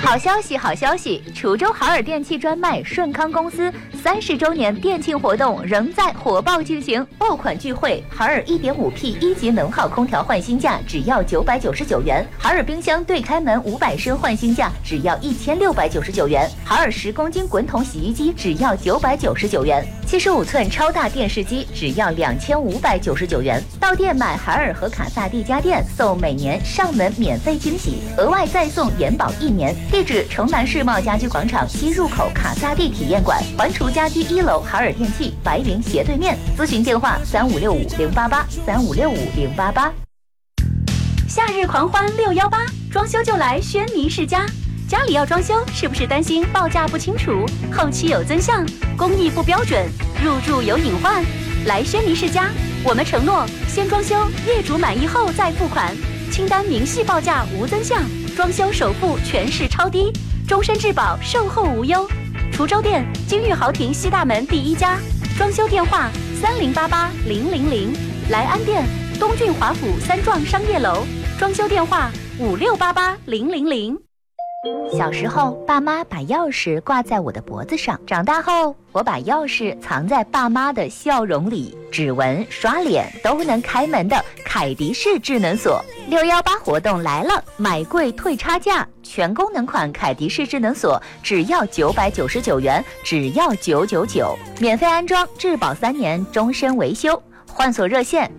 好消息，好消息！滁州海尔电器专卖顺康公司30周年店庆活动仍在火爆进行，爆款聚会，海尔 1.5P 一级能耗空调换新价只要999元，海尔冰箱对开门500升换新价只要1699元，海尔10公斤滚筒洗衣机只要999元，75寸超大电视机只要2599元。到店买海尔和卡萨帝家电，送每年上门免费惊喜，额外再送延保1年。地址：城南世贸家居广场西入口卡萨帝体验馆，环厨家居1楼海尔电器白云斜对面。咨询电话3565-088，3565-088。 夏日狂欢618，装修就来轩尼诗家。家里要装修，是不是担心报价不清楚，后期有增项，工艺不标准，入住有隐患？来轩尼诗家，我们承诺先装修，业主满意后再付款，清单明细报价无增项，装修首付全是超低，终身质保，售后无忧。滁州店金玉豪庭西大门第1家，装修电话3088-000，来安店东郡华府3幢商业楼，装修电话5688-000。 小时候，爸妈把钥匙挂在我的脖子上；长大后，我把钥匙藏在爸妈的笑容里。指纹、刷脸都能开门的凯迪式智能锁，618活动来了，买贵退差价，全功能款凯迪式智能锁只要999元，只要999，免费安装，质保3年，终身维修。换锁热线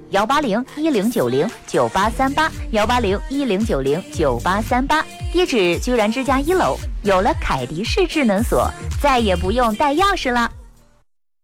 180-1090-9838，180-1090-9838。地址居然之家1楼。有了凯迪式智能锁，再也不用带钥匙了。